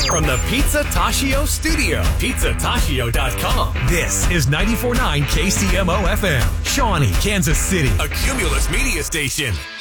From the Pizza Tashio studio, pizzatashio.com. This is 94.9 KCMO FM, Shawnee, Kansas City, a Cumulus media station.